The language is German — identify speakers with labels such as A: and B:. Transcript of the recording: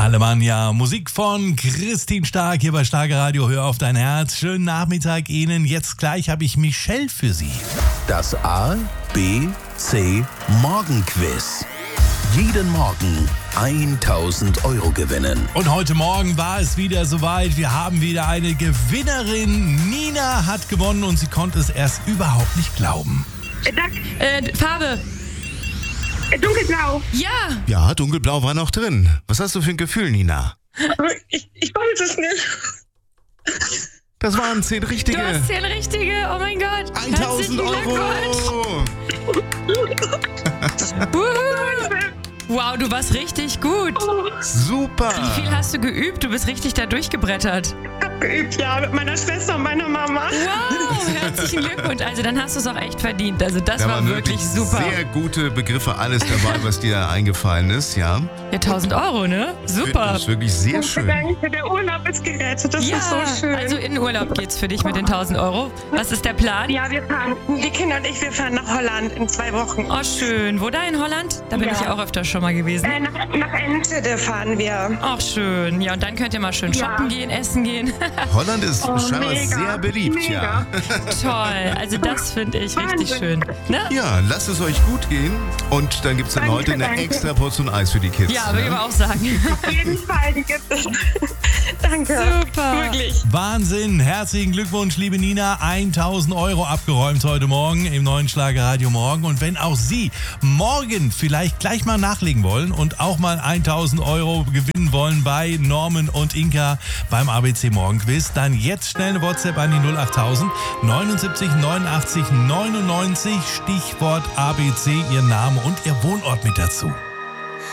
A: Alemannia, Musik von Christine Stark hier bei Schlagerradio. Hör auf dein Herz. Schönen Nachmittag Ihnen. Jetzt gleich habe ich Michelle für Sie.
B: Das A, B, C Morgenquiz. Jeden Morgen 1.000 Euro gewinnen.
A: Und heute Morgen war es wieder soweit. Wir haben wieder eine Gewinnerin. Nina hat gewonnen und sie konnte es erst überhaupt nicht glauben.
C: Farbe.
D: Dunkelblau.
C: Ja.
E: Ja, dunkelblau war noch drin. Was hast du für ein Gefühl, Nina?
D: Ich weiß es nicht.
E: Das waren 10 richtige.
C: Du hast 10 richtige. Oh mein Gott.
E: 1.000 Euro.
C: Wow, du warst richtig gut.
E: Super.
C: Wie viel hast du geübt? Du bist richtig da durchgebrettert.
D: Ich hab geübt, ja, mit meiner Schwester und meiner Mama.
C: Wow, herzlichen Glückwunsch. Also dann hast du es auch echt verdient. Also das
E: Da
C: war
E: waren
C: wirklich super.
E: Sehr gute Begriffe, alles dabei, was dir eingefallen ist, ja.
C: Ja, 1.000 Euro, ne? Super.
E: Das ist wirklich sehr schön.
D: Danke, der Urlaub ist gerettet, das ist so schön.
C: Also in den Urlaub geht's für dich mit den 1.000 Euro. Was ist der Plan?
D: Ja, wir fahren, die Kinder und ich, wir fahren nach Holland in 2 Wochen.
C: Oh, schön. Wo da in Holland? Da bin
D: Ja.
C: ich auch öfter schon mal gewesen.
D: Nach Enschede fahren wir.
C: Ach, schön. Ja, und dann könnt ihr mal schön shoppen gehen, essen gehen.
E: Holland ist scheinbar
D: mega,
E: sehr beliebt,
D: mega.
C: Toll. Also das finde ich richtig schön. Ne?
E: Ja, lasst es euch gut gehen. Und dann gibt es dann
D: Danke,
E: heute eine
D: danke.
E: extra Portion Eis für die Kids.
C: Ja, würde ich aber auch sagen.
D: Auf jeden Fall, die gibt es. Danke.
C: Super.
D: Wirklich.
A: Wahnsinn. Herzlichen Glückwunsch, liebe Nina. 1.000 Euro abgeräumt heute Morgen im neuen Schlagerradio Morgen. Und wenn auch Sie morgen vielleicht gleich mal nachlegen wollen und auch mal 1.000 Euro gewinnen wollen bei Norman und Inka beim ABC Morgenquiz, dann jetzt schnell eine WhatsApp an die 08000 79 89 99, Stichwort ABC, Ihr Name und Ihr Wohnort mit dazu.